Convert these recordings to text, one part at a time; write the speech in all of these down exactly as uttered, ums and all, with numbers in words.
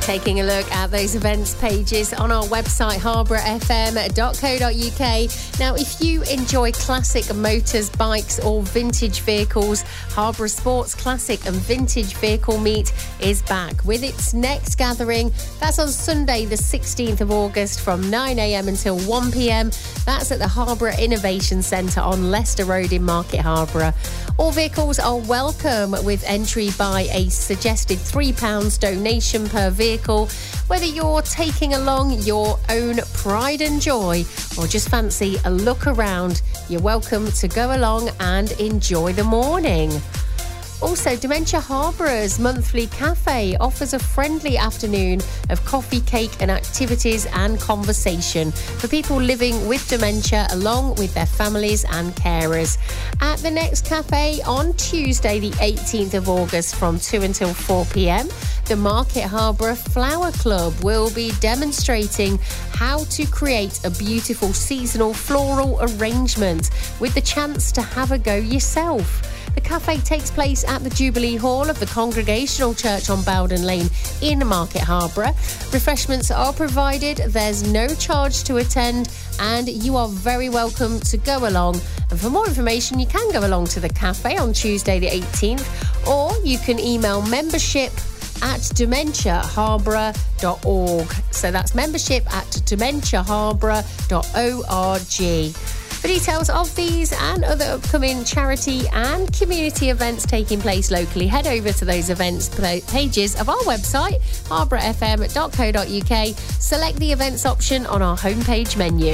Taking a look at those events pages on our website, harbour f m dot co dot u k. Now, if you enjoy classic motors, bikes or vintage vehicles, Harbour Sports Classic and Vintage Vehicle Meet is back with its next gathering. That's on Sunday, the sixteenth of August from nine a m until one p m. That's at the Harbour Innovation Centre on Leicester Road in Market Harborough. All vehicles are welcome with entry by a suggested three pounds donation per vehicle. Whether you're taking along your own pride and joy or just fancy a look around, you're welcome to go along and enjoy the morning. Also, Dementia Harbour's monthly cafe offers a friendly afternoon of coffee, cake and activities and conversation for people living with dementia along with their families and carers. At the next cafe on Tuesday the eighteenth of August from two until four p m, the Market Harborough Flower Club will be demonstrating how to create a beautiful seasonal floral arrangement with the chance to have a go yourself. The cafe takes place at the Jubilee Hall of the Congregational Church on Bowden Lane in Market Harborough. Refreshments are provided, there's no charge to attend, and you are very welcome to go along. And for more information, you can go along to the cafe on Tuesday the eighteenth, or you can email membership at dementia harborough dot org. So that's membership at dementia harborough dot org. For details of these and other upcoming charity and community events taking place locally, head over to those events pages of our website, harbour f m dot co dot u k. Select the events option on our homepage menu.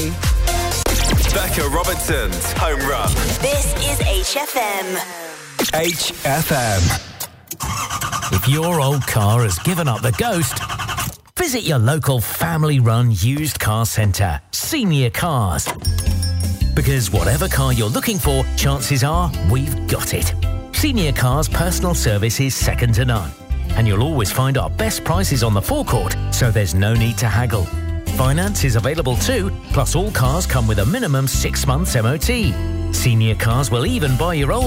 Becca Robertson's Home Run. This is H F M. H F M. If your old car has given up the ghost, visit your local family-run used car centre, Senior Cars. Because whatever car you're looking for, chances are we've got it. Senior Cars personal service is second to none. And you'll always find our best prices on the forecourt, so there's no need to haggle. Finance is available too, plus all cars come with a minimum six months M O T. Senior Cars will even buy your old